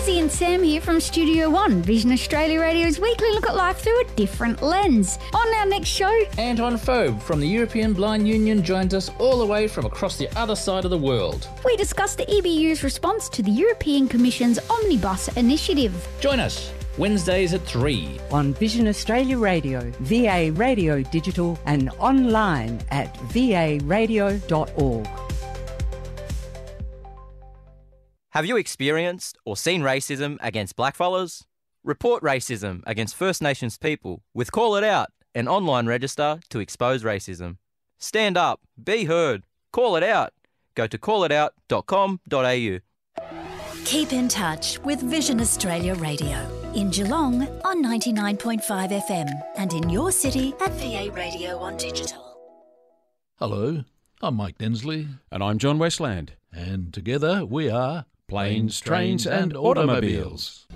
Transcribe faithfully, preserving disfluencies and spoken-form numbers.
Lindsay and Sam here from Studio One, Vision Australia Radio's weekly look at life through a different lens. On our next show, Anton Phobe from the European Blind Union joins us all the way from across the other side of the world. we discuss the E B U's response to the European Commission's Omnibus initiative. Join us Wednesdays at three on Vision Australia Radio, V A Radio Digital and online at v a radio dot org. Have you experienced or seen racism against blackfellas? Report racism against First Nations people with Call It Out, an online register to expose racism. Stand up, be heard, call it out. Go to call it out dot com dot a u. Keep in touch with Vision Australia Radio in Geelong on ninety-nine point five F M and in your city at V A Radio on digital. Hello, I'm Mike Densley. And I'm John Westland. And together we are Planes, Trains and Automobiles.